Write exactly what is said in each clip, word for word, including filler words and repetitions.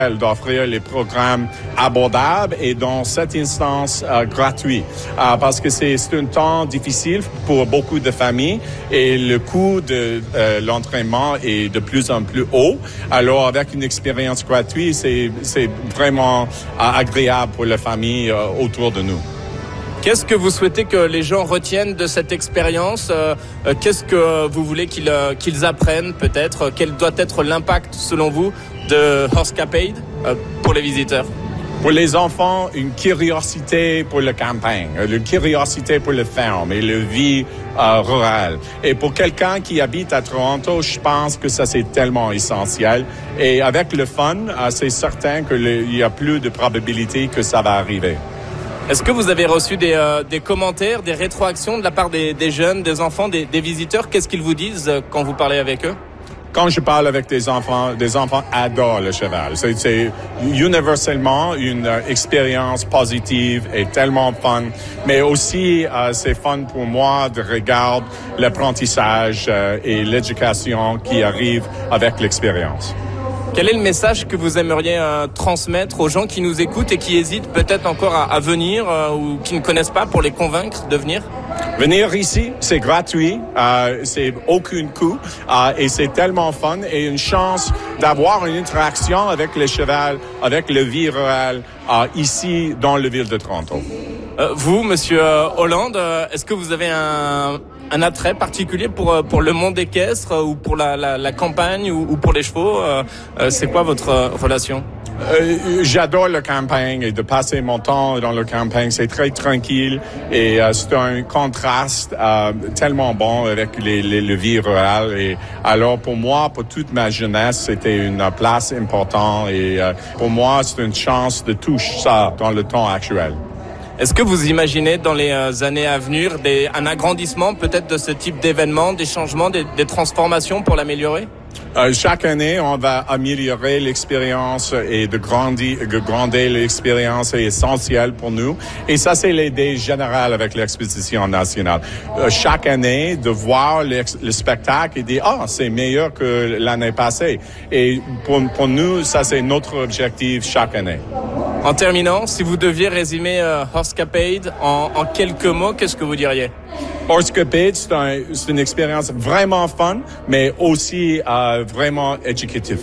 d'offrir les programmes abordables et dans cette instance euh, gratuit. Euh, parce que c'est, c'est un temps difficile pour beaucoup de familles et le coût de euh, l'entraînement est de plus en plus haut. Alors, avec une expérience gratuite, c'est, c'est vraiment euh, agréable pour la famille euh, autour de nous. Qu'est-ce que vous souhaitez que les gens retiennent de cette expérience ? euh, Qu'est-ce que vous voulez qu'ils, euh, qu'ils apprennent peut-être ? Quel doit être l'impact, selon vous, de Horsecapade euh, pour les visiteurs ? Pour les enfants, une curiosité pour la campagne, une curiosité pour la ferme et la vie euh, rurale. Et pour quelqu'un qui habite à Toronto, je pense que ça, c'est tellement essentiel. Et avec le fun, euh, c'est certain qu'il y a plus de probabilité que ça va arriver. Est-ce que vous avez reçu des, euh, des commentaires, des rétroactions de la part des, des jeunes, des enfants, des, des visiteurs ? Qu'est-ce qu'ils vous disent euh, quand vous parlez avec eux ? Quand je parle avec des enfants, des enfants adorent le cheval. C'est, c'est universellement une euh, expérience positive et tellement fun. Mais aussi, euh, c'est fun pour moi de regarder l'apprentissage euh, et l'éducation qui arrive avec l'expérience. Quel est le message que vous aimeriez euh, transmettre aux gens qui nous écoutent et qui hésitent peut-être encore à, à venir euh, ou qui ne connaissent pas pour les convaincre de venir ? Venir ici, c'est gratuit, euh, c'est aucun coût euh, et c'est tellement fun et une chance d'avoir une interaction avec le cheval, avec le vie rural euh, ici dans la ville de Toronto. Euh, vous, Monsieur Holland, euh, est-ce que vous avez un, un attrait particulier pour pour le monde équestre euh, ou pour la, la, la campagne ou, ou pour les chevaux ? euh, euh, C'est quoi votre euh, relation ? Euh, j'adore la campagne et de passer mon temps dans la campagne. C'est très tranquille et euh, c'est un contraste euh, tellement bon avec les, les, le vie rural. Et alors pour moi, pour toute ma jeunesse, c'était une place importante et euh, pour moi, c'est une chance de toucher ça dans le temps actuel. Est-ce que vous imaginez dans les années à venir des, un agrandissement peut-être de ce type d'événements, des changements, des, des transformations pour l'améliorer ? Euh, chaque année, on va améliorer l'expérience et de grandir, de grandir l'expérience est essentielle pour nous. Et ça, c'est l'idée générale avec l'exposition nationale. Euh, chaque année, de voir le, le spectacle et dire, ah, oh, c'est meilleur que l'année passée. Et pour, pour nous, ça, c'est notre objectif chaque année. En terminant, si vous deviez résumer euh, Horsecapade en, en quelques mots, qu'est-ce que vous diriez ? Horsecapade, c'est, un, c'est une expérience vraiment fun, mais aussi euh, vraiment éducative.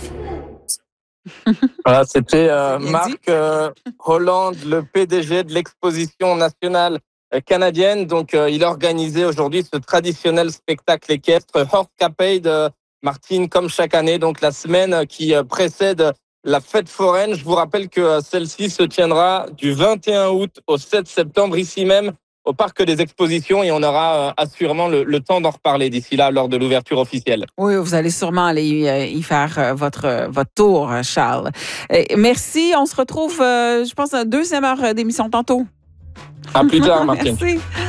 Voilà, c'était euh, Marc euh, Holland, le P D G de l'exposition nationale canadienne. Donc, euh, il a organisé aujourd'hui ce traditionnel spectacle équestre Horsecapade. Euh, Martine, comme chaque année, donc la semaine qui euh, précède la fête foraine. Je vous rappelle que celle-ci se tiendra du vingt et un août au sept septembre, ici même, au Parc des Expositions, et on aura euh, assurément le, le temps d'en reparler d'ici là, lors de l'ouverture officielle. Oui, vous allez sûrement aller y, y faire euh, votre, votre tour, Charles. Et merci, on se retrouve, euh, je pense, à la deuxième heure d'émission tantôt. À plus tard, Martine. Merci.